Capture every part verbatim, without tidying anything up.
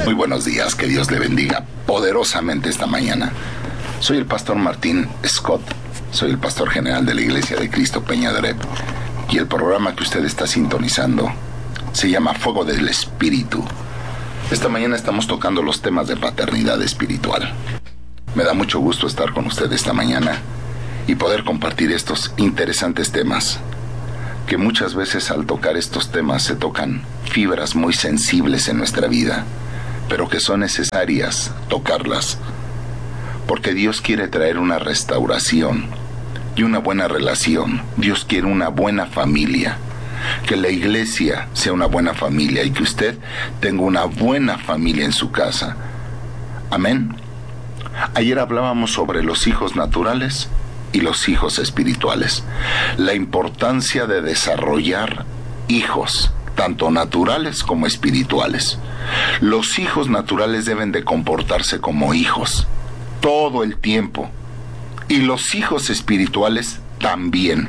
Muy buenos días, que Dios le bendiga poderosamente esta mañana. Soy el pastor Martín Scott, soy el pastor general de la Iglesia de Cristo Peña de Oreb, y el programa que usted está sintonizando se llama Fuego del Espíritu. Esta mañana estamos tocando los temas de paternidad espiritual. Me da mucho gusto estar con usted esta mañana y poder compartir estos interesantes temas, que muchas veces al tocar estos temas se tocan fibras muy sensibles en nuestra vida, pero que son necesarias tocarlas, porque Dios quiere traer una restauración y una buena relación. Dios quiere una buena familia, que la iglesia sea una buena familia y que usted tenga una buena familia en su casa. Amén. Ayer hablábamos sobre los hijos naturales y los hijos espirituales, la importancia de desarrollar hijos, tanto naturales como espirituales. Los hijos naturales deben de comportarse como hijos todo el tiempo, y los hijos espirituales también.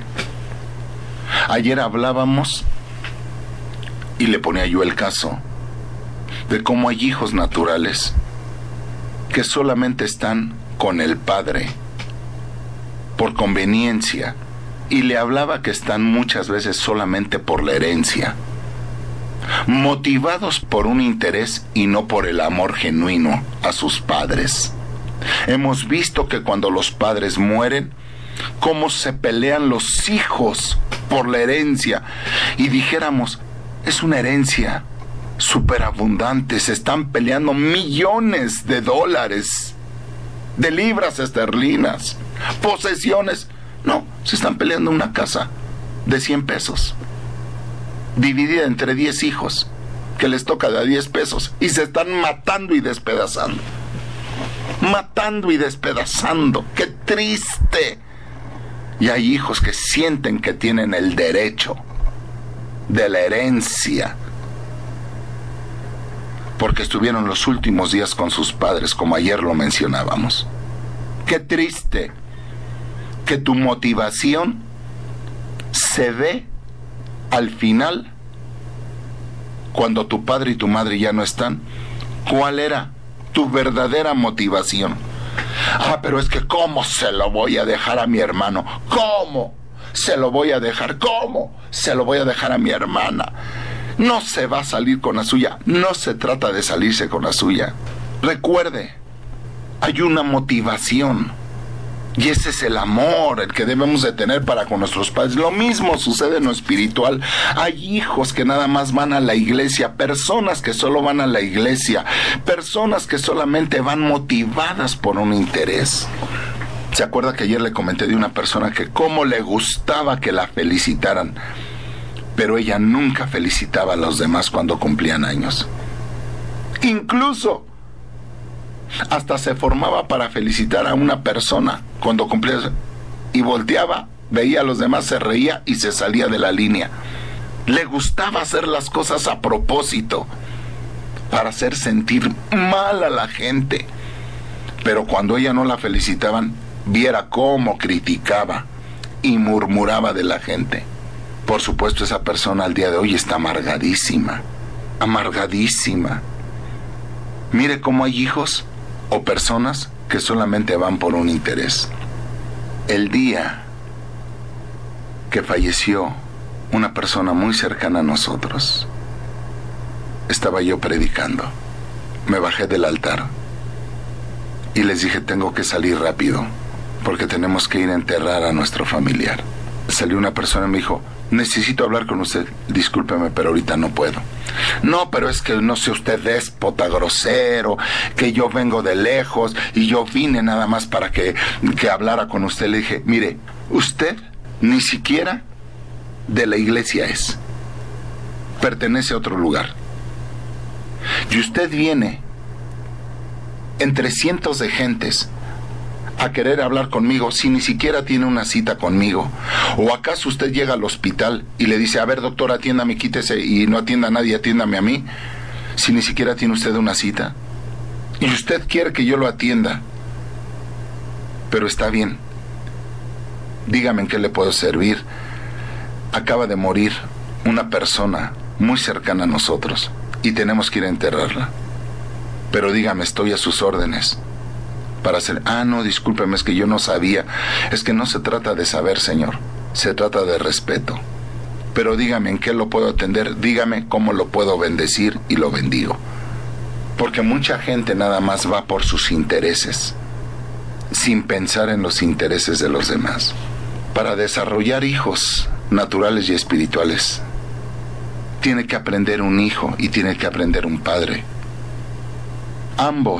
Ayer hablábamos, y le ponía yo el caso, de cómo hay hijos naturales que solamente están con el padre por conveniencia, y le hablaba que están muchas veces solamente por la herencia, motivados por un interés y no por el amor genuino a sus padres. Hemos visto que cuando los padres mueren, cómo se pelean los hijos por la herencia, y dijéramos, es una herencia superabundante, se están peleando millones de dólares, de libras esterlinas, posesiones. No, se están peleando una casa de cien pesos, dividida entre diez hijos, que les toca de a diez pesos, y se están matando y despedazando. Matando y despedazando. ¡Qué triste! Y hay hijos que sienten que tienen el derecho de la herencia, porque estuvieron los últimos días con sus padres, como ayer lo mencionábamos. ¡Qué triste! Que tu motivación se ve al final, cuando tu padre y tu madre ya no están. ¿Cuál era tu verdadera motivación? Ah, pero es que ¿cómo se lo voy a dejar a mi hermano? ¿Cómo se lo voy a dejar? ¿Cómo se lo voy a dejar a mi hermana? No se va a salir con la suya. No se trata de salirse con la suya. Recuerde, hay una motivación, y ese es el amor, el que debemos de tener para con nuestros padres. Lo mismo sucede en lo espiritual. Hay hijos que nada más van a la iglesia, personas que solo van a la iglesia, personas que solamente van motivadas por un interés. ¿Se acuerda que ayer le comenté de una persona que cómo le gustaba que la felicitaran, pero ella nunca felicitaba a los demás cuando cumplían años? Incluso hasta se formaba para felicitar a una persona cuando cumplía, y volteaba, veía a los demás, se reía y se salía de la línea. Le gustaba hacer las cosas a propósito, para hacer sentir mal a la gente. Pero cuando ella no la felicitaban, viera cómo criticaba y murmuraba de la gente. Por supuesto, esa persona al día de hoy está amargadísima, amargadísima. Mire cómo hay hijos o personas que solamente van por un interés. El día que falleció una persona muy cercana a nosotros, estaba yo predicando. Me bajé del altar y les dije, tengo que salir rápido, porque tenemos que ir a enterrar a nuestro familiar. Salió una persona y me dijo, necesito hablar con usted. Discúlpeme, pero ahorita no puedo. No, pero es que no sea usted déspota, grosero, que yo vengo de lejos y yo vine nada más para que, que hablara con usted. Le dije, mire, usted ni siquiera de la iglesia es, pertenece a otro lugar, y usted viene entre cientos de gentes a querer hablar conmigo si ni siquiera tiene una cita conmigo. ¿O acaso usted llega al hospital y le dice, a ver, doctor, atiéndame, quítese, y no atienda a nadie, atiéndame a mí, si ni siquiera tiene usted una cita? Y usted quiere que yo lo atienda. Pero está bien, dígame en qué le puedo servir. Acaba de morir una persona muy cercana a nosotros y tenemos que ir a enterrarla. Pero dígame, estoy a sus órdenes para hacer... Ah, no, discúlpeme, es que yo no sabía. Es que no se trata de saber, señor. Se trata de respeto. Pero dígame en qué lo puedo atender. Dígame cómo lo puedo bendecir y lo bendigo. Porque mucha gente nada más va por sus intereses, sin pensar en los intereses de los demás. Para desarrollar hijos naturales y espirituales, tiene que aprender un hijo y tiene que aprender un padre. Ambos